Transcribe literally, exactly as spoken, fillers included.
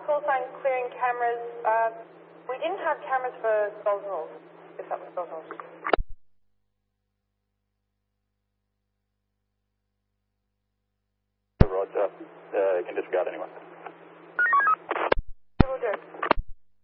call sign clearing cameras. Uh, we didn't have cameras for Gosnells, if that was Gosnells. Roger. Uh, you can disregard anyone.